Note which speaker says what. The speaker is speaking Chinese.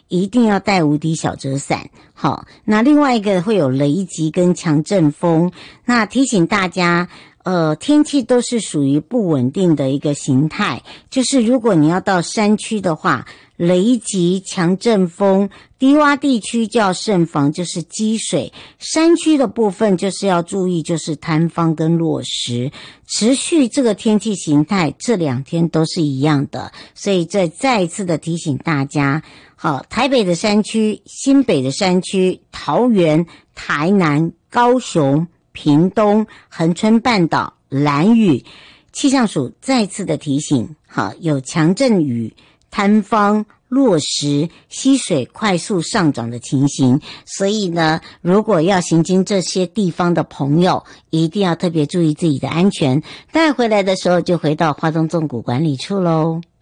Speaker 1: 一定要带无敌小折伞。好，那另外一个会有雷击跟强阵风，那提醒大家天气都是属于不稳定的一个形态，就是如果你要到山区的话，雷击、强阵风，低洼地区就要慎防，就是积水；山区的部分就是要注意，就是坍方跟落石。持续这个天气形态，这2天都是一样的，所以这再一次的提醒大家。好，台北的山区、新北的山区、桃园、台南、高雄、屏东、恒春半岛、兰屿，气象署再次的提醒，好，有强阵雨、坍方、落石、溪水快速上涨的情形，所以呢，如果要行经这些地方的朋友，一定要特别注意自己的安全。带回来的时候就回到花东纵谷管理处咯。